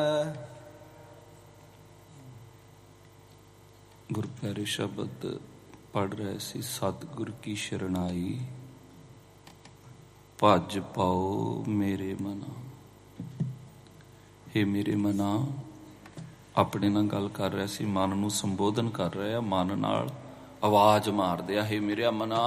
ਗੁਰਪਿਆਰੇ ਸ਼ਬਦ ਪੜ੍ਹ ਰਹੇ ਸੀ। ਸਤਿਗੁਰ ਕੀ ਸ਼ਰਨਾਈ, ਭਜ ਪਾਓ ਮੇਰੇ ਮਨਾ। ਹੇ ਮੇਰੇ ਮਨਾ, ਆਪਣੇ ਨਾਲ ਗੱਲ ਕਰ ਰਿਹਾ ਸੀ, ਮਨ ਨੂੰ ਸੰਬੋਧਨ ਕਰ ਰਿਹਾ। ਮਨ ਨਾਲ ਆਵਾਜ਼ ਮਾਰਦੇ ਆ, ਹੇ ਮੇਰੇ ਮਨਾ,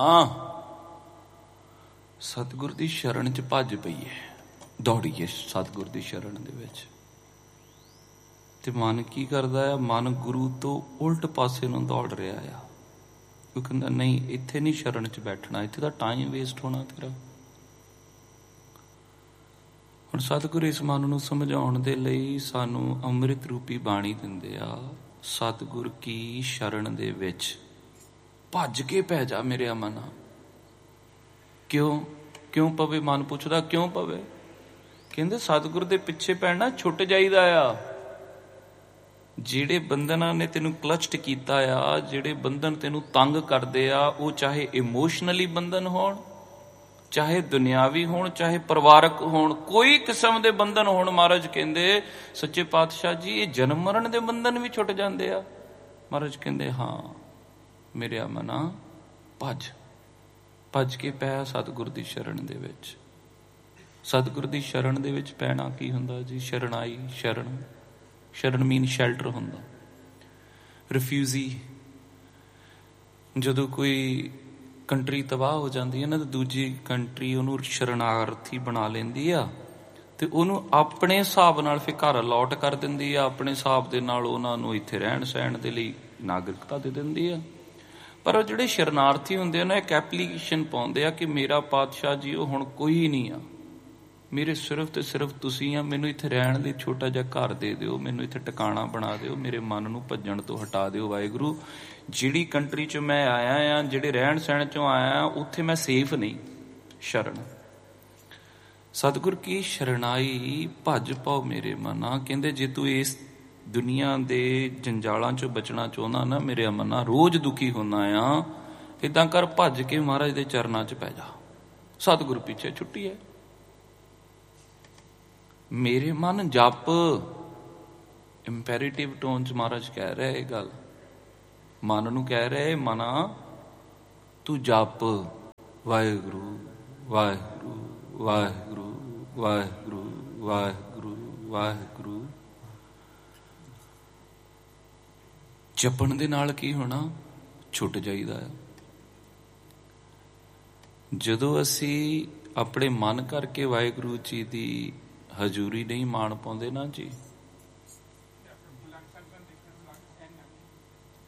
ਸਤਿਗੁਰ ਦੀ ਸ਼ਰਨ 'ਚ ਭੱਜ ਪਈਏ, ਦੌੜੀਏ ਸਤਿਗੁਰ ਦੀ ਸ਼ਰਨ ਦੇ ਵਿੱਚ। ਤੇ ਮਨ ਕੀ ਕਰਦਾ ਆ? ਮਨ ਗੁਰੂ ਤੋਂ ਉਲਟ ਪਾਸੇ ਨੂੰ ਦੌੜ ਰਿਹਾ ਆ। ਉਹ ਕਹਿੰਦਾ ਨਹੀਂ, ਇੱਥੇ ਨਹੀਂ ਸ਼ਰਨ 'ਚ ਬੈਠਣਾ, ਇੱਥੇ ਤਾਂ ਟਾਈਮ ਵੇਸਟ ਹੋਣਾ ਤੇਰਾ। ਹੁਣ ਸਤਿਗੁਰ ਇਸ ਮਨ ਨੂੰ ਸਮਝਾਉਣ ਦੇ ਲਈ ਸਾਨੂੰ ਅੰਮ੍ਰਿਤ ਰੂਪੀ ਬਾਣੀ ਦਿੰਦੇ ਆ। ਸਤਿਗੁਰ ਕੀ ਸ਼ਰਨ ਦੇ ਵਿੱਚ ਭੱਜ ਕੇ ਪੈ ਜਾ ਮੇਰੇ ਮਨਾ। ਕਿਉਂ ਪਵੇ? ਮਨ ਪੁੱਛਦਾ ਕਿਉਂ ਪਵੇ? ਕਹਿੰਦੇ ਸਤਿਗੁਰ ਦੇ ਪਿੱਛੇ ਪੈਣਾ ਛੁੱਟ ਜਾਈਦਾ ਆ। ਜਿਹੜੇ ਬੰਧਨਾਂ ਨੇ ਤੈਨੂੰ ਕਲਚਡ ਕੀਤਾ ਆ, ਜਿਹੜੇ ਬੰਧਨ ਤੈਨੂੰ ਤੰਗ ਕਰਦੇ ਆ, ਉਹ ਚਾਹੇ ਇਮੋਸ਼ਨਲੀ ਬੰਧਨ ਹੋਣ, ਚਾਹੇ ਦੁਨਿਆਵੀ ਹੋਣ, ਚਾਹੇ ਪਰਿਵਾਰਕ ਹੋਣ, ਕੋਈ ਕਿਸਮ ਦੇ ਬੰਧਨ ਹੋਣ, ਮਹਾਰਾਜ ਕਹਿੰਦੇ ਸੱਚੇ ਪਾਤਸ਼ਾਹ ਜੀ ਇਹ ਜਨਮ ਮਰਨ ਦੇ ਬੰਧਨ ਵੀ ਛੁੱਟ ਜਾਂਦੇ ਆ। ਮਹਾਰਾਜ ਕਹਿੰਦੇ ਹਾਂ ਮੇਰੇ ਮਨਾ, ਭੱਜ ਕੇ ਪੈ ਸਤਿਗੁਰ ਦੀ ਸ਼ਰਨ ਦੇ ਵਿੱਚ। ਸਤਿਗੁਰ ਦੀ ਸ਼ਰਨ ਦੇ ਵਿੱਚ ਪੈਣਾ ਕੀ ਹੁੰਦਾ ਜੀ? ਸ਼ਰਨਾਈ, ਸ਼ਰਨ ਮੀਨ ਸ਼ੈਲਟਰ ਹੁੰਦਾ। ਰਿਫਿਊਜੀ, ਜਦੋਂ ਕੋਈ ਕੰਟਰੀ ਤਬਾਹ ਹੋ ਜਾਂਦੀ ਹੈ ਨਾ, ਤਾਂ ਦੂਜੀ ਕੰਟਰੀ ਉਹਨੂੰ ਸ਼ਰਨਾਰਥੀ ਬਣਾ ਲੈਂਦੀ ਆ ਤੇ ਉਹਨੂੰ ਆਪਣੇ ਹਿਸਾਬ ਨਾਲ ਫਿਰ ਘਰ ਅਲਾਟ ਕਰ ਦਿੰਦੀ ਆ। ਆਪਣੇ ਹਿਸਾਬ ਦੇ ਨਾਲ ਉਹਨਾਂ ਨੂੰ ਇੱਥੇ ਰਹਿਣ ਸਹਿਣ ਦੇ ਲਈ ਨਾਗਰਿਕਤਾ ਦੇ ਦਿੰਦੀ ਆ। ਪਰ ਉਹ ਜਿਹੜੇ ਸ਼ਰਨਾਰਥੀ ਹੁੰਦੇ ਆ ਨਾ, ਇੱਕ ਐਪਲੀਕੇਸ਼ਨ ਪਾਉਂਦੇ ਆ ਕਿ ਮੇਰਾ ਪਾਤਸ਼ਾਹ ਜੀ ਉਹ ਹੁਣ ਕੋਈ ਨਹੀਂ ਆ, ਮੇਰੇ ਸਿਰਫ ਤੇ ਸਿਰਫ ਤੁਸੀਂ ਆ, ਮੈਨੂੰ ਇੱਥੇ ਰਹਿਣ ਲਈ ਛੋਟਾ ਜਿਹਾ ਘਰ ਦੇ ਦਿਓ, ਮੈਨੂੰ ਇੱਥੇ ਟਿਕਾਣਾ ਬਣਾ ਦਿਓ, ਮੇਰੇ ਮਨ ਨੂੰ ਭੱਜਣ ਤੋਂ ਹਟਾ ਦਿਓ ਵਾਹਿਗੁਰੂ। ਜਿਹੜੀ ਕੰਟਰੀ 'ਚ ਮੈਂ ਆਇਆ ਆ, ਜਿਹੜੇ ਰਹਿਣ ਸਹਿਣ 'ਚੋਂ ਆਇਆ, ਉੱਥੇ ਮੈਂ ਸੇਫ ਨਹੀਂ। ਸ਼ਰਨ ਸਤਿਗੁਰ ਕੀ ਸ਼ਰਨਾਈ, ਭੱਜ ਪਾਓ ਮੇਰੇ ਮਨਾ। ਕਹਿੰਦੇ ਜੇ ਤੂੰ ਇਸ ਦੁਨੀਆ ਦੇ ਜੰਜਾਲਾਂ 'ਚੋਂ ਬਚਣਾ ਚਾਹੁੰਦਾ ਨਾ ਮੇਰੇ ਮਨਾ, ਰੋਜ਼ ਦੁਖੀ ਹੁੰਦਾ ਆ, ਏਦਾਂ ਕਰ ਭੱਜ ਕੇ ਮਹਾਰਾਜ ਦੇ ਚਰਨਾਂ 'ਚ ਪੈ ਜਾ। ਸਤਿਗੁਰ ਪਿੱਛੇ ਛੁੱਟੀ ਹੈ। ਮੇਰੇ ਮਨ ਜਪ, ਇੰਪੈਰੇਟਿਵ ਟੋਨ 'ਚ ਮਹਾਰਾਜ ਕਹਿ ਰਿਹਾ ਇਹ ਗੱਲ। ਮਨ ਨੂੰ ਕਹਿ ਰਿਹਾ ਮਨਾ ਤੂੰ ਜਪ ਵਾਹਿਗੁਰੂ ਵਾਹਿਗੁਰੂ ਵਾਹਿਗੁਰੂ ਵਾਹਿਗੁਰੂ ਵਾਹਿਗੁਰੂ ਵਾਹਿਗੁਰੂ। ਜਪਣ ਦੇ ਨਾਲ ਕੀ ਹੋਣਾ? ਛੁੱਟ ਜਾਈਦਾ ਆ। ਜਦੋਂ ਅਸੀਂ ਆਪਣੇ ਮਨ ਕਰਕੇ ਵਾਹਿਗੁਰੂ ਜੀ ਦੀ ਹਜ਼ੂਰੀ ਨਹੀਂ ਮਾਣ ਪਾਉਂਦੇ ਨਾ ਜੀ,